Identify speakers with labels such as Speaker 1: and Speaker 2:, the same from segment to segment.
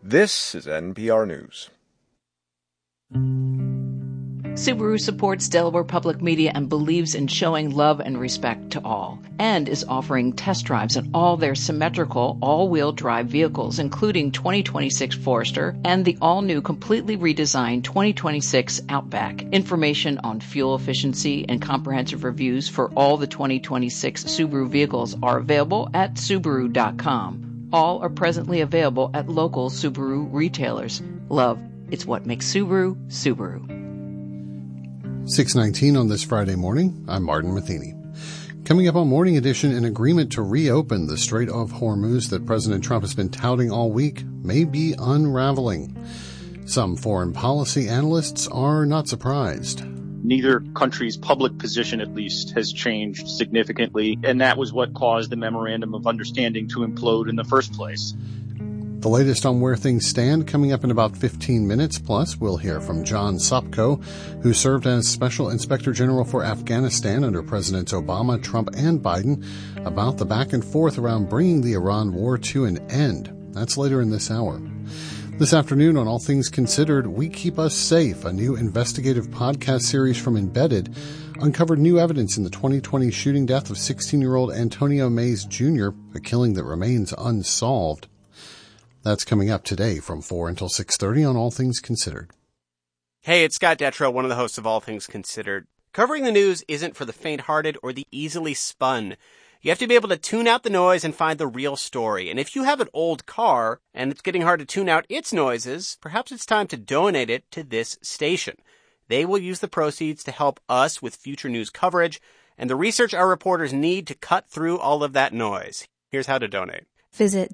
Speaker 1: This is NPR News.
Speaker 2: Subaru supports Delaware Public Media and believes in showing love and respect to all, and is offering test drives on all their symmetrical all-wheel drive vehicles, including 2026 Forester and the all-new completely redesigned 2026 Outback. Information on fuel efficiency and comprehensive reviews for all the 2026 Subaru vehicles are available at Subaru.com. All are presently available at local Subaru retailers. Love, it's what makes Subaru, Subaru.
Speaker 3: 6:19 on this Friday morning. I'm Martin Matheny. Coming up on Morning Edition, an agreement to reopen the Strait of Hormuz that President Trump has been touting all week may be unraveling. Some foreign policy analysts are not surprised.
Speaker 4: Neither country's public position, at least, has changed significantly, and that was what caused the Memorandum of Understanding to implode in the first place.
Speaker 3: The latest on where things stand coming up in about 15 minutes. Plus, we'll hear from John Sopko, who served as Special Inspector General for Afghanistan under Presidents Obama, Trump, and Biden, about the back and forth around bringing the Iran war to an end. That's later in this hour. This afternoon on All Things Considered, We Keep Us Safe, a new investigative podcast series from Embedded, uncovered new evidence in the 2020 shooting death of 16-year-old Antonio Mays Jr., a killing that remains unsolved. That's coming up today from 4 until 6:30 on All Things Considered.
Speaker 5: Hey, it's Scott Detrow, one of the hosts of All Things Considered. Covering the news isn't for the faint-hearted or the easily spun. You have to be able to tune out the noise and find the real story. And if you have an old car and it's getting hard to tune out its noises, perhaps it's time to donate it to this station. They will use the proceeds to help us with future news coverage and the research our reporters need to cut through all of that noise. Here's how to donate.
Speaker 6: Visit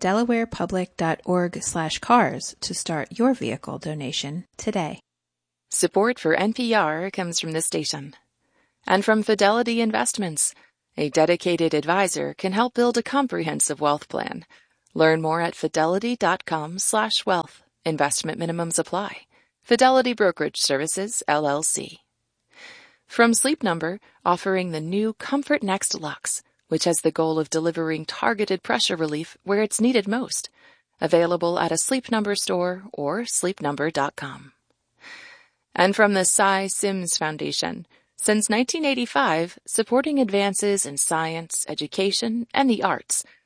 Speaker 6: delawarepublic.org/cars to start your vehicle donation today.
Speaker 7: Support for NPR comes from this station. And from Fidelity Investments. A dedicated advisor can help build a comprehensive wealth plan. Learn more at fidelity.com/wealth. Investment minimums apply. Fidelity Brokerage Services, LLC. From Sleep Number, offering the new Comfort Next Luxe, which has the goal of delivering targeted pressure relief where it's needed most. Available at a Sleep Number store or sleepnumber.com. And from the Cy Sims Foundation, since 1985, supporting advances in science, education, and the arts